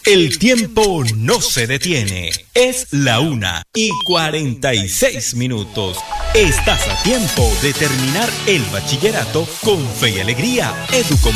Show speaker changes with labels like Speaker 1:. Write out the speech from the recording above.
Speaker 1: El tiempo no se detiene. Es la 1:46. Estás a tiempo de terminar el bachillerato con fe y alegría.